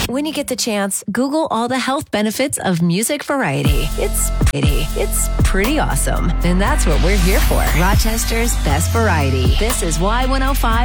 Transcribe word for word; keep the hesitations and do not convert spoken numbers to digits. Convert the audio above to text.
When you get the chance, Google all the health benefits of music variety. It's pretty. It's pretty awesome. And that's what we're here for. Rochester's best variety. This is Y one oh five.